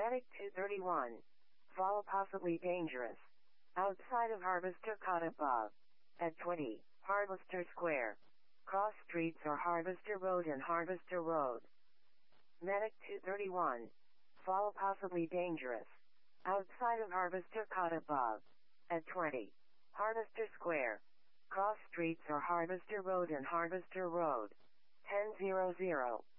Medic 231. Fall possibly dangerous. Outside of Harvester Cot above. At 20, Harvester Square. Cross streets are Harvester Road and Harvester Road. Medic 231. Fall possibly dangerous. Outside of Harvester Cot above. At 20, Harvester Square. Cross streets are Harvester Road and Harvester Road. 1000.